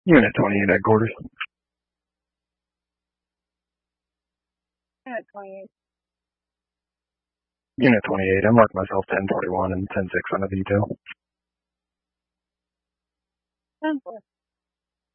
Unit 28 headquarters. Unit 28. Unit 28, I marked myself 1041 and 10-6 on the detail. 10-4.